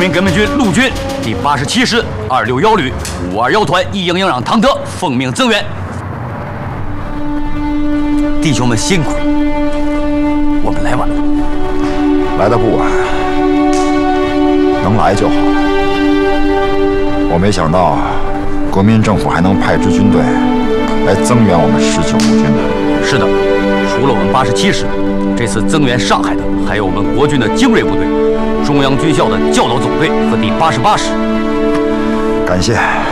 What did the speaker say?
民革命军陆军第87师261旅521团一营营长唐德奉命增援。弟兄们辛苦了，我们来晚了。 来的不晚，能来就好。我没想到，国民政府还能派支军队来增援我们19路军呢。 是的，除了我们87师，这次增援上海的还有我们国军的精锐部队。 中央军校的教导总队和第88师， 感谢。